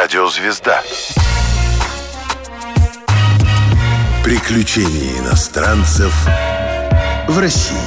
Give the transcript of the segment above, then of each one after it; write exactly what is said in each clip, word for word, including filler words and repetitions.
Радиозвезда. Приключения иностранцев в России.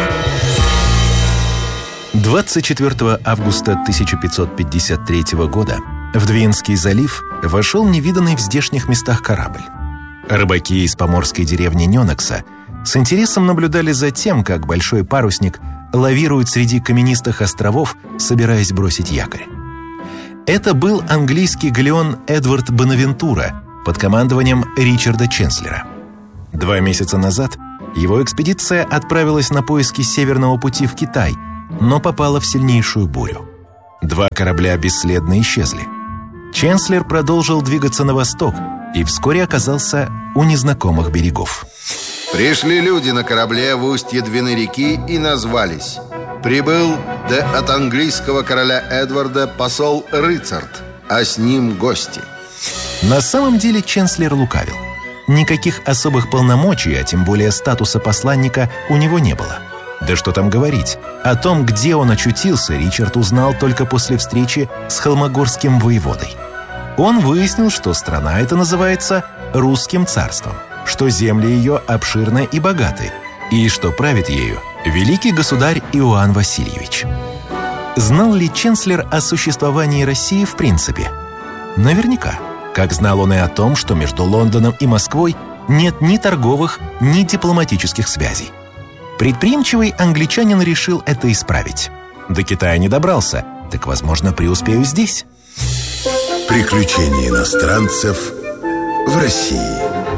двадцать четвёртого августа тысяча пятьсот пятьдесят третьего года в Двинский залив вошел невиданный в здешних местах корабль. Рыбаки из поморской деревни Нёнокса с интересом наблюдали за тем, как большой парусник лавирует среди каменистых островов, собираясь бросить якорь. Это был английский галеон «Эдвард Бонавентура» под командованием Ричарда Ченслера. Два месяца назад его экспедиция отправилась на поиски Северного пути в Китай, но попала в сильнейшую бурю. Два корабля бесследно исчезли. Ченслер продолжил двигаться на восток и вскоре оказался у незнакомых берегов. Пришли люди на корабле в устье Двины реки и назвались. Прибыл да от английского короля Эдварда посол Рыцард, а с ним гости. На самом деле Ченслер лукавил. Никаких особых полномочий, а тем более статуса посланника, у него не было. Да что там говорить, о том, где он очутился, Ричард узнал только после встречи с холмогорским воеводой. Он выяснил, что страна эта называется Русским царством, что земли ее обширны и богаты, и что правит ею великий государь Иоанн Васильевич. Знал ли Ченслер о существовании России в принципе? Наверняка. Как знал он и о том, что между Лондоном и Москвой нет ни торговых, ни дипломатических связей. Предприимчивый англичанин решил это исправить. До Китая не добрался, так, возможно, преуспею здесь. Приключения иностранцев в России.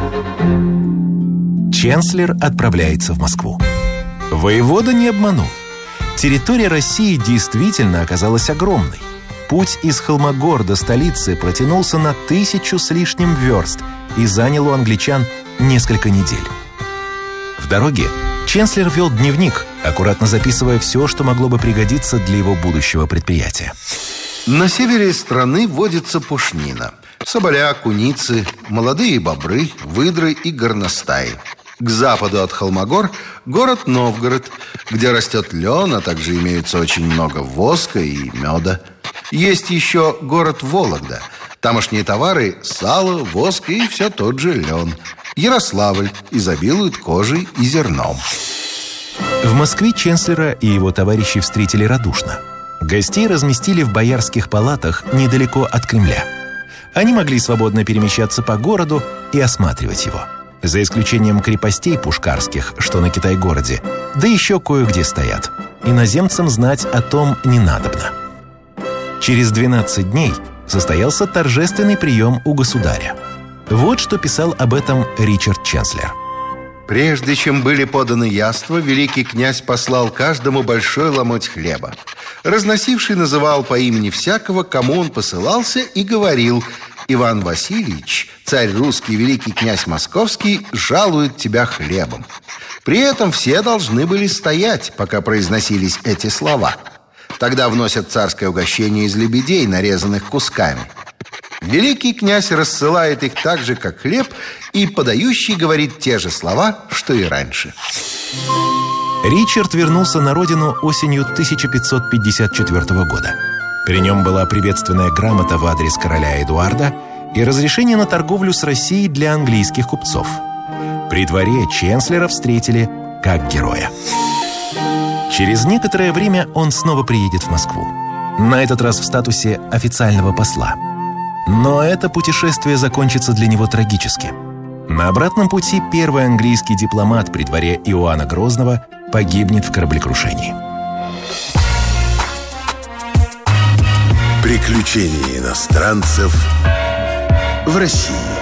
Ченслер отправляется в Москву. Воевода не обманул. Территория России действительно оказалась огромной. Путь из Холмогор до столицы протянулся на тысячу с лишним верст и занял у англичан несколько недель. В дороге Ченслер вел дневник, аккуратно записывая все, что могло бы пригодиться для его будущего предприятия. На севере страны водится пушнина. Соболя, куницы, молодые бобры, выдры и горностаи. К западу от Холмогор город Новгород, где растет лен, а также имеется очень много воска и меда. Есть еще город Вологда. Тамошние товары – сало, воск и все тот же лен. Ярославль изобилует кожей и зерном. В Москве Ченслера и его товарищи встретили радушно. Гостей разместили в боярских палатах недалеко от Кремля. Они могли свободно перемещаться по городу и осматривать его. За исключением крепостей пушкарских, что на Китай-городе, да еще кое-где стоят. Иноземцам знать о том не надобно. Через двенадцать дней состоялся торжественный прием у государя. Вот что писал об этом Ричард Ченслер. Прежде чем были поданы яства, великий князь послал каждому большой ломоть хлеба. Разносивший называл по имени всякого, кому он посылался, и говорил: «Иван Васильевич, царь русский, великий князь московский, жалует тебя хлебом». При этом все должны были стоять, пока произносились эти слова. Тогда вносят царское угощение из лебедей, нарезанных кусками. Великий князь рассылает их так же, как хлеб, и подающий говорит те же слова, что и раньше. Ричард вернулся на родину осенью тысяча пятьсот пятьдесят четвёртого года. При нем была приветственная грамота в адрес короля Эдуарда и разрешение на торговлю с Россией для английских купцов. При дворе Ченслера встретили как героя. Через некоторое время он снова приедет в Москву. На этот раз в статусе официального посла. Но это путешествие закончится для него трагически. На обратном пути первый английский дипломат при дворе Иоанна Грозного погибнет в кораблекрушении. Приключения иностранцев в России.